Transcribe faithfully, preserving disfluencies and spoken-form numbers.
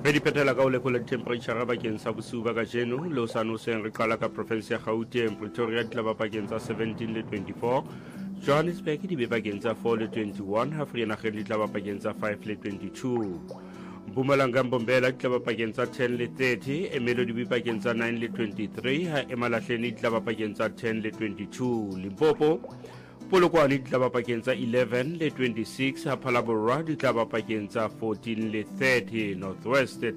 re di petela ka o lekola temperature bakeng sa bosiu ba kajeno le o sanoseng re qala ka province ya Gauteng. Pretoria di tla ba pakeng tsa seventeen le twenty-four, Johannesburg di be pakeng tsa four le twenty-one, Vereeniging di tla ba pakeng tsa five le twenty-two, Mpumalanga Mbombela di tla ba pakeng tsa ten le thirty, Emelodi di be pakeng tsa nine le twenty-three, ha Emalahleni di tla ba pakeng tsa ten le twenty-two, Limpopo Polokwane di tla ba pakeng tsa eleven le twenty-six, ha Phalaborwa di tla ba pakeng tsa fourteen le thirty, Northwest